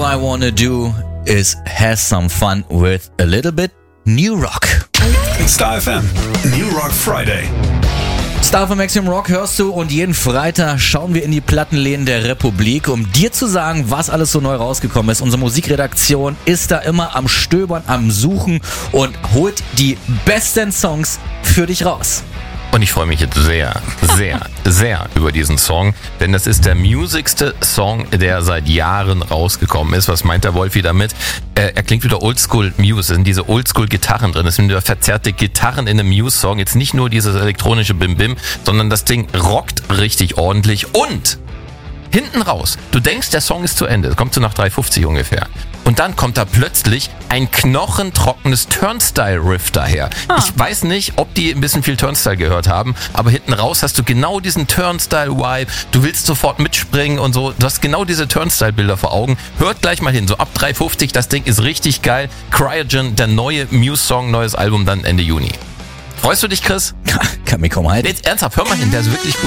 I wanna do is have some fun with a little bit New Rock. Star FM, New Rock Friday. Star FM Maximum Rock hörst du und jeden Freitag schauen wir in die Plattenläden der Republik, um dir zu sagen, was alles so neu rausgekommen ist. Unsere Musikredaktion ist da immer am Stöbern, am Suchen und holt die besten Songs für dich raus. Und ich freue mich jetzt sehr, sehr, sehr über diesen Song, denn das ist der musigste Song, der seit Jahren rausgekommen ist. Was meint der Wolfi damit? Er klingt wieder Oldschool Muse, es sind diese Oldschool-Gitarren drin, es sind wieder verzerrte Gitarren in einem Muse-Song. Jetzt nicht nur dieses elektronische Bim-Bim, sondern das Ding rockt richtig ordentlich und hinten raus, du denkst, der Song ist zu Ende, das kommt so nach 3,50 ungefähr. Und dann kommt da plötzlich ein knochentrockenes Turnstile-Riff daher. Ich weiß nicht, ob die ein bisschen viel Turnstile gehört haben, aber hinten raus hast du genau diesen Turnstile-Vibe. Du willst sofort mitspringen und so. Du hast genau diese Turnstile-Bilder vor Augen. Hört gleich mal hin, so ab 3,50, das Ding ist richtig geil. Cryogen, der neue Muse-Song, neues Album dann Ende Juni. Freust du dich, Chris? Kann mich kaum halten. Jetzt ernsthaft, hör mal hin, der ist wirklich gut.